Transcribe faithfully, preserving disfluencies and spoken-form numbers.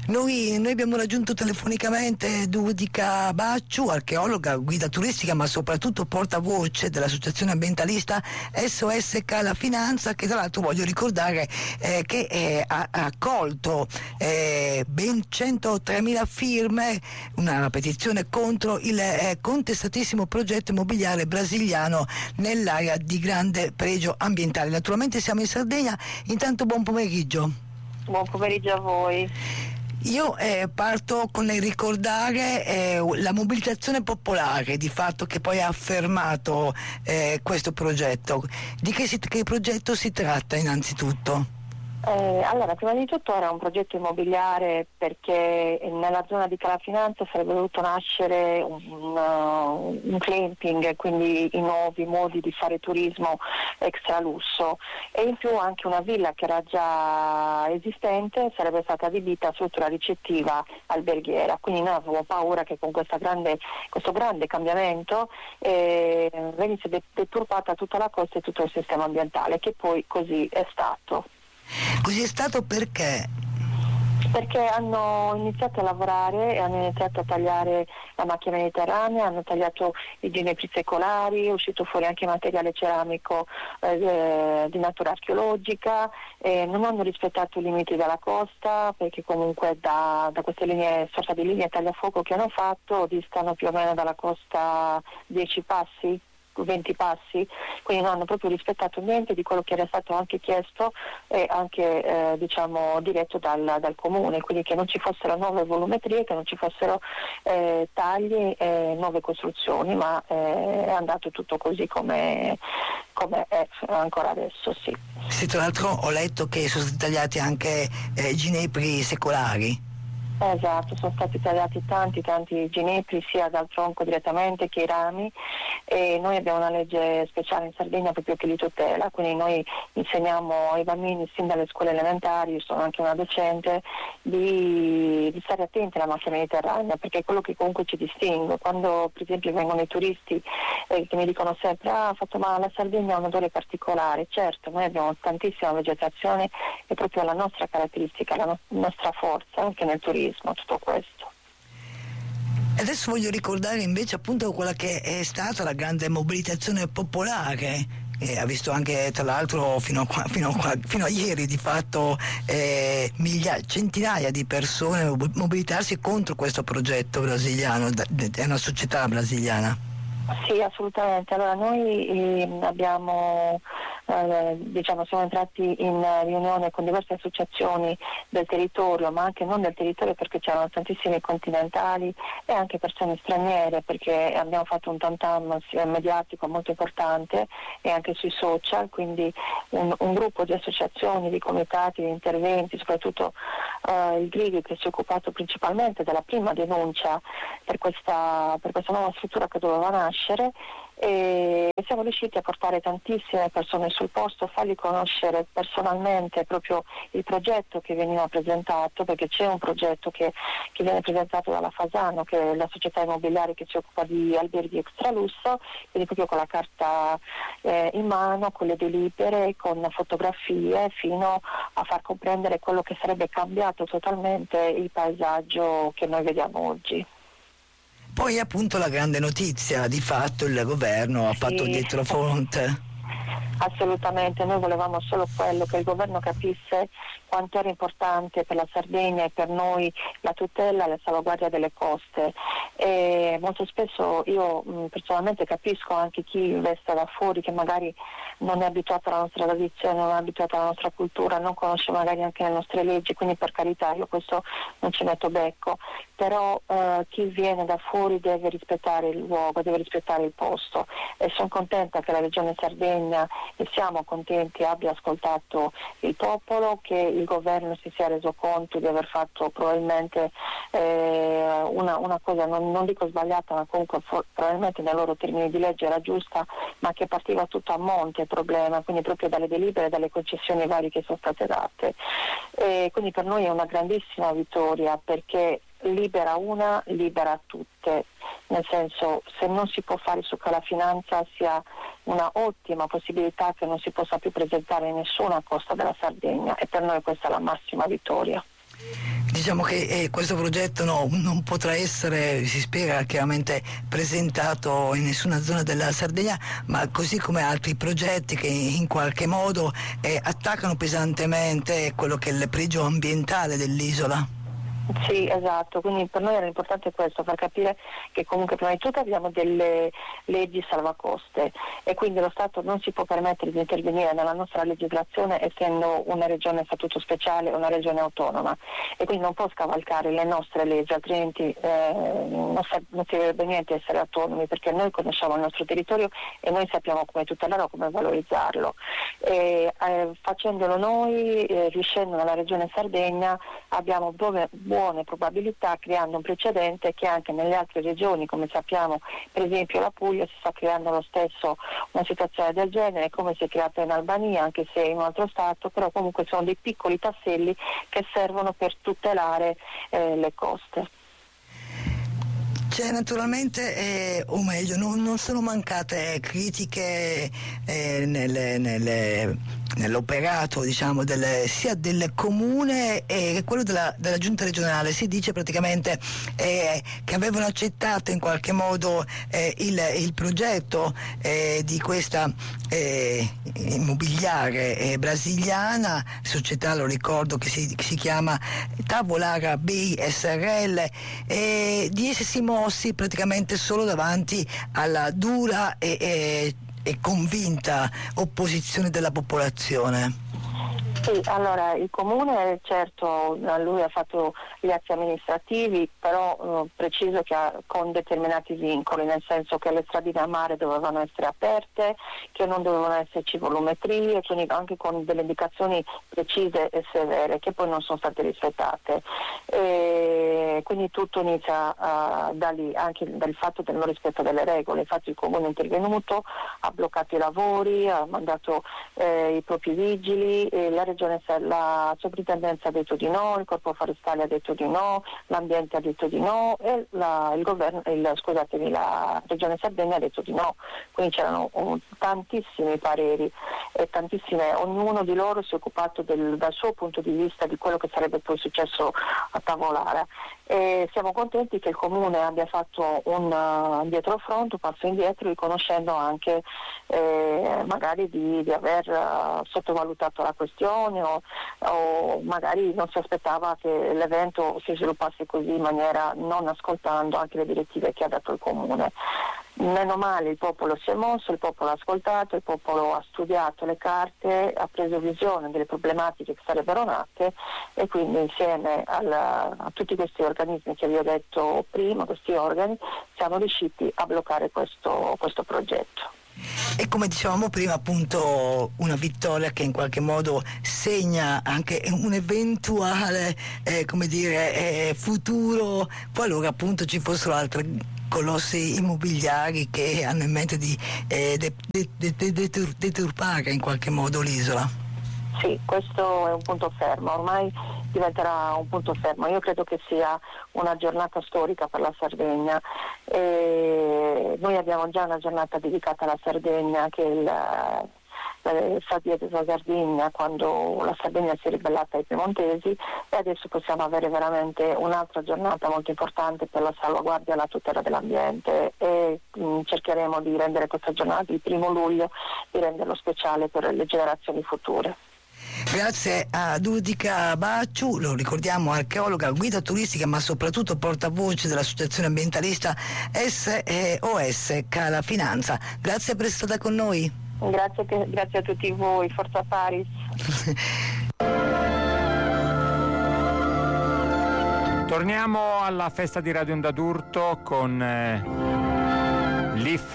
Noi, noi abbiamo raggiunto telefonicamente Giudica Bacciu, archeologa, guida turistica, ma soprattutto portavoce dell'associazione ambientalista S O S Cala Finanza, che tra l'altro voglio ricordare eh, che eh, ha, ha accolto eh, ben centotremila firme, una petizione contro il eh, contestatissimo progetto immobiliare brasiliano nell'area di grande pregio ambientale. Naturalmente siamo in Sardegna, intanto buon pomeriggio. Buon pomeriggio a voi. Io eh, parto con il ricordare eh, la mobilitazione popolare, di fatto, che poi ha affermato eh, questo progetto. Di che, si, che progetto si tratta innanzitutto? Eh, allora, prima di tutto era un progetto immobiliare perché nella zona di Cala Finanza sarebbe dovuto nascere un, un, un clamping, quindi i nuovi modi di fare turismo extra lusso, e in più anche una villa che era già esistente sarebbe stata adibita a struttura ricettiva alberghiera. Quindi noi avevamo paura che con questa grande, questo grande cambiamento eh, venisse deturpata tutta la costa e tutto il sistema ambientale, che poi così è stato. Così è stato perché? Perché hanno iniziato a lavorare e hanno iniziato a tagliare la macchia mediterranea, hanno tagliato i ginepri secolari, è uscito fuori anche materiale ceramico eh, di natura archeologica, eh, non hanno rispettato i limiti della costa, perché comunque da, da queste linee, sorta di linee tagliafuoco che hanno fatto, distano più o meno dalla costa dieci passi, venti passi, quindi non hanno proprio rispettato niente di quello che era stato anche chiesto e anche eh, diciamo diretto dal, dal comune, quindi che non ci fossero nuove volumetrie, che non ci fossero eh, tagli e nuove costruzioni, ma eh, è andato tutto così come, come è ancora adesso, sì. Sì, tra l'altro ho letto che sono stati tagliati anche eh, ginepri secolari. Esatto, sono stati tagliati tanti tanti ginepri sia dal tronco direttamente che i rami, e noi abbiamo una legge speciale in Sardegna proprio che li tutela, quindi noi insegniamo ai bambini sin dalle scuole elementari, io sono anche una docente, di, di stare attenti alla macchia mediterranea, perché è quello che comunque ci distingue. Quando per esempio vengono i turisti eh, che mi dicono sempre ah, fatto, ma la Sardegna ha un odore particolare, certo, noi abbiamo tantissima vegetazione, è proprio la nostra caratteristica, la no- nostra forza anche nel turismo, tutto questo. Adesso voglio ricordare invece appunto quella che è stata la grande mobilitazione popolare, e ha visto anche tra l'altro fino a, qua, fino a, qua, fino a ieri di fatto eh, migliaia, centinaia di persone mobilitarsi contro questo progetto brasiliano, è una società brasiliana. Sì, assolutamente. Allora noi eh, abbiamo eh, diciamo siamo entrati in riunione con diverse associazioni del territorio, ma anche non del territorio, perché c'erano tantissimi continentali e anche persone straniere, perché abbiamo fatto un tam tam mediatico molto importante e anche sui social, quindi un, un gruppo di associazioni, di comitati, di interventi, soprattutto eh, il Grighi, che si è occupato principalmente della prima denuncia per questa, per questa nuova struttura che doveva nascere, e siamo riusciti a portare tantissime persone sul posto, a fargli conoscere personalmente proprio il progetto che veniva presentato, perché c'è un progetto che, che viene presentato dalla Fasano, che è la società immobiliare che si occupa di alberghi extralusso, quindi proprio con la carta eh, in mano, con le delibere, con fotografie, fino a far comprendere quello che sarebbe cambiato totalmente il paesaggio che noi vediamo oggi. Poi appunto la grande notizia, di fatto il governo ha sì, fatto dietro fronte. Assolutamente, noi volevamo solo quello, che il governo capisse quanto era importante per la Sardegna e per noi la tutela e la salvaguardia delle coste. E molto spesso io mh, personalmente capisco anche chi investe da fuori, che magari non è abituato alla nostra tradizione, non è abituato alla nostra cultura, non conosce magari anche le nostre leggi, quindi per carità io questo non ci metto becco, però eh, chi viene da fuori deve rispettare il luogo, deve rispettare il posto, e sono contenta che la Regione Sardegna, e siamo contenti, abbia ascoltato il popolo, che il governo si sia reso conto di aver fatto probabilmente eh, una, una cosa, non, non dico sbagliata, ma comunque for, probabilmente nei loro termini di legge era giusta, ma che partiva tutto a monte il problema, quindi proprio dalle delibere, dalle concessioni varie che sono state date. E quindi per noi è una grandissima vittoria, perché libera una, libera tutte, nel senso, se non si può fare su Cala Finanza sia una ottima possibilità che non si possa più presentare in nessuna costa della Sardegna, e per noi questa è la massima vittoria. Diciamo che eh, questo progetto no, non potrà essere, si spiega, chiaramente presentato in nessuna zona della Sardegna, ma così come altri progetti che in qualche modo eh, attaccano pesantemente quello che è il pregio ambientale dell'isola. Sì, esatto, quindi per noi era importante questo, far capire che comunque prima di tutto abbiamo delle leggi salvacoste e quindi lo Stato non si può permettere di intervenire nella nostra legislazione essendo una regione a statuto speciale, una regione autonoma, e quindi non può scavalcare le nostre leggi, altrimenti eh, non, sa- non servirebbe niente essere autonomi, perché noi conosciamo il nostro territorio e noi sappiamo come tutelarlo, come valorizzarlo. E, eh, facendolo noi, eh, riuscendo nella regione Sardegna, abbiamo buone, buone probabilità, creando un precedente che anche nelle altre regioni, come sappiamo per esempio la Puglia, si sta creando lo stesso una situazione del genere, come si è creata in Albania, anche se in un altro stato, però comunque sono dei piccoli tasselli che servono per tutelare eh, le coste. C'è naturalmente, eh, o meglio, non, non sono mancate critiche eh, nelle, nelle, nell'operato, diciamo, del, sia del comune che quello della, della giunta regionale. Si dice praticamente eh, che avevano accettato in qualche modo eh, il, il progetto eh, di questa eh, immobiliare eh, brasiliana, società, lo ricordo, che si, che si chiama Tavolara Bay S R L, e di essersi mossi praticamente solo davanti alla dura e, e, e convinta opposizione della popolazione. Sì, allora il comune certo lui ha fatto gli atti amministrativi, però eh, preciso che ha, con determinati vincoli, nel senso che le stradine a mare dovevano essere aperte, che non dovevano esserci volumetrie, quindi anche con delle indicazioni precise e severe che poi non sono state rispettate. E quindi tutto inizia uh, da lì, anche dal fatto del non rispetto delle regole. Infatti il comune è intervenuto, ha bloccato i lavori, ha mandato eh, i propri vigili, e la regione, la soprintendenza ha detto di no, il corpo forestale ha detto di no, l'ambiente ha detto di no e la, il governo, il, scusatemi, la regione Sardegna ha detto di no. Quindi c'erano um, tantissimi pareri e tantissime, ognuno di loro si è occupato del, dal suo punto di vista di quello che sarebbe poi successo a Tavolara. E siamo contenti che il comune abbia fatto un uh, dietrofront, un passo indietro, riconoscendo anche eh, magari di, di aver uh, sottovalutato la questione o, o magari non si aspettava che l'evento si sviluppasse così in maniera non ascoltando anche le direttive che ha dato il comune. Meno male il popolo si è mosso, il popolo ha ascoltato, il popolo ha studiato le carte, ha preso visione delle problematiche che sarebbero nate e quindi insieme alla, a tutti questi organismi che vi ho detto prima, questi organi, siamo riusciti a bloccare questo, questo progetto. E come dicevamo prima, appunto, una vittoria che in qualche modo segna anche un eventuale eh, come dire eh, futuro qualora appunto ci fossero altri colossi immobiliari che hanno in mente di eh, de, de, de, de, de, deturpare in qualche modo l'isola. Sì, questo è un punto fermo, ormai diventerà un punto fermo. Io credo che sia una giornata storica per la Sardegna. E noi abbiamo già una giornata dedicata alla Sardegna, che è il eh, Sadia della Sardegna, quando la Sardegna si è ribellata ai piemontesi, e adesso possiamo avere veramente un'altra giornata molto importante per la salvaguardia e la tutela dell'ambiente, e mh, cercheremo di rendere questa giornata, il primo luglio, di renderlo speciale per le generazioni future. Grazie a Dudica Bacciu, lo ricordiamo, archeologa, guida turistica, ma soprattutto portavoce dell'associazione ambientalista S O S Cala Finanza. Grazie per essere stata con noi. Grazie, grazie a tutti voi, Forza Paris. Torniamo alla festa di Radio Onda d'Urto con eh, l'I F